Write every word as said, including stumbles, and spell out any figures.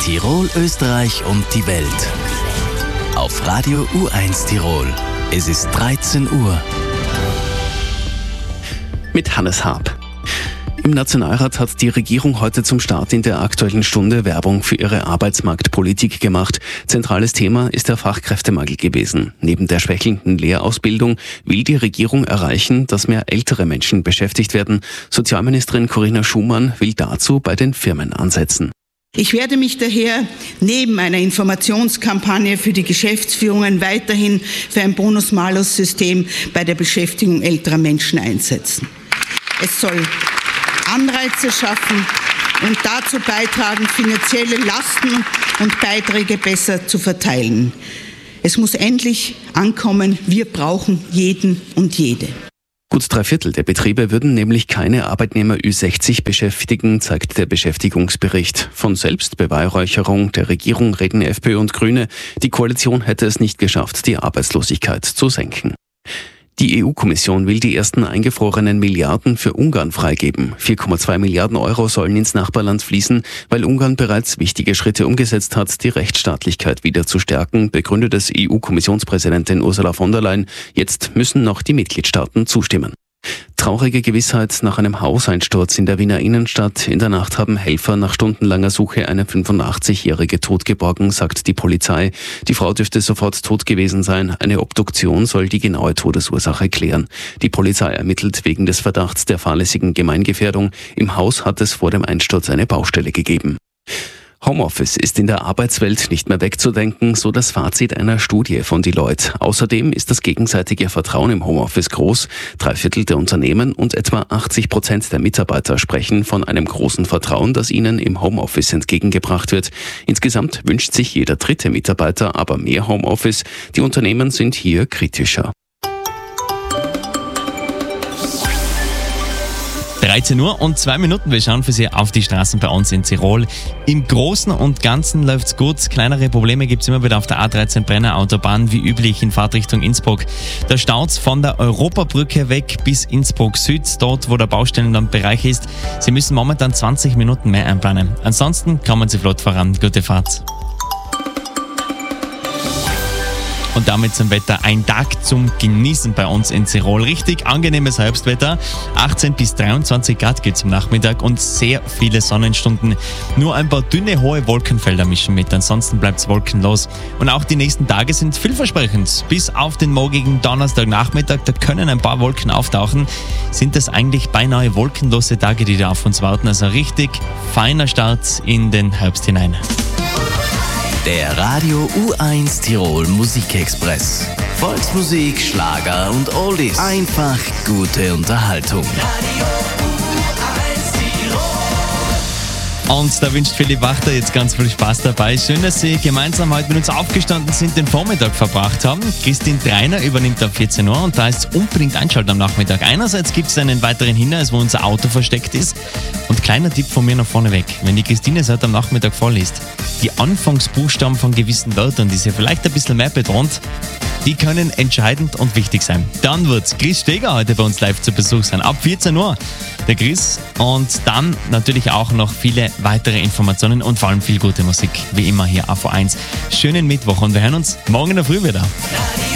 Tirol, Österreich und die Welt. Auf Radio U eins Tirol. Es ist dreizehn Uhr. Mit Hannes Haab. Im Nationalrat hat die Regierung heute zum Start in der Aktuellen Stunde Werbung für ihre Arbeitsmarktpolitik gemacht. Zentrales Thema ist der Fachkräftemangel gewesen. Neben der schwächelnden Lehrausbildung will die Regierung erreichen, dass mehr ältere Menschen beschäftigt werden. Sozialministerin Corinna Schumann will dazu bei den Firmen ansetzen. Ich werde mich daher neben einer Informationskampagne für die Geschäftsführungen weiterhin für ein Bonus-Malus-System bei der Beschäftigung älterer Menschen einsetzen. Es soll Anreize schaffen und dazu beitragen, finanzielle Lasten und Beiträge besser zu verteilen. Es muss endlich ankommen, wir brauchen jeden und jede. Gut drei Viertel der Betriebe würden nämlich keine Arbeitnehmer Ü sechzig beschäftigen, zeigt der Beschäftigungsbericht. Von Selbstbeweihräucherung der Regierung reden FPÖ und Grüne. Die Koalition hätte es nicht geschafft, die Arbeitslosigkeit zu senken. Die E U-Kommission will die ersten eingefrorenen Milliarden für Ungarn freigeben. vier Komma zwei Milliarden Euro sollen ins Nachbarland fließen, weil Ungarn bereits wichtige Schritte umgesetzt hat, die Rechtsstaatlichkeit wieder zu stärken, begründet es E U-Kommissionspräsidentin Ursula von der Leyen. Jetzt müssen noch die Mitgliedstaaten zustimmen. Traurige Gewissheit nach einem Hauseinsturz in der Wiener Innenstadt. In der Nacht haben Helfer nach stundenlanger Suche eine fünfundachtzigjährige tot geborgen, sagt die Polizei. Die Frau dürfte sofort tot gewesen sein. Eine Obduktion soll die genaue Todesursache klären. Die Polizei ermittelt wegen des Verdachts der fahrlässigen Gemeingefährdung. Im Haus hat es vor dem Einsturz eine Baustelle gegeben. Homeoffice ist in der Arbeitswelt nicht mehr wegzudenken, so das Fazit einer Studie von Deloitte. Außerdem ist das gegenseitige Vertrauen im Homeoffice groß. Drei Viertel der Unternehmen und etwa achtzig Prozent der Mitarbeiter sprechen von einem großen Vertrauen, das ihnen im Homeoffice entgegengebracht wird. Insgesamt wünscht sich jeder dritte Mitarbeiter aber mehr Homeoffice. Die Unternehmen sind hier kritischer. dreizehn Uhr und zwei Minuten. Wir schauen für Sie auf die Straßen bei uns in Tirol. Im Großen und Ganzen läuft's gut. Kleinere Probleme gibt's immer wieder auf der A dreizehn Brenner Autobahn, wie üblich in Fahrtrichtung Innsbruck. Da staut's von der Europabrücke weg bis Innsbruck Süd, dort wo der Baustellenbereich ist. Sie müssen momentan zwanzig Minuten mehr einplanen. Ansonsten kommen Sie flott voran. Gute Fahrt. Und damit zum Wetter. Ein Tag zum Genießen bei uns in Tirol. Richtig angenehmes Herbstwetter. achtzehn bis dreiundzwanzig Grad gibt's am Nachmittag und sehr viele Sonnenstunden. Nur ein paar dünne, hohe Wolkenfelder mischen mit. Ansonsten bleibt's wolkenlos. Und auch die nächsten Tage sind vielversprechend. Bis auf den morgigen Donnerstagnachmittag, da können ein paar Wolken auftauchen. Sind das eigentlich beinahe wolkenlose Tage, die da auf uns warten. Also richtig feiner Start in den Herbst hinein. Der Radio U eins Tirol Musikexpress. Volksmusik, Schlager und Oldies. Einfach gute Unterhaltung. Radio U eins Tirol. Und da wünscht Philipp Wachter jetzt ganz viel Spaß dabei. Schön, dass Sie gemeinsam heute mit uns aufgestanden sind, den Vormittag verbracht haben. Christine Treiner übernimmt ab vierzehn Uhr und da ist unbedingt einschalten am Nachmittag. Einerseits gibt es einen weiteren Hinweis, wo unser Auto versteckt ist. Und kleiner Tipp von mir noch vorneweg. Wenn die Christine es heute am Nachmittag vorliest, die Anfangsbuchstaben von gewissen Wörtern, die sie vielleicht ein bisschen mehr betont, die können entscheidend und wichtig sein. Dann wird Chris Steger heute bei uns live zu Besuch sein. Ab vierzehn Uhr der Chris. Und dann natürlich auch noch viele weitere Informationen und vor allem viel gute Musik. Wie immer hier auf U eins. Schönen Mittwoch und wir hören uns morgen in der Früh wieder.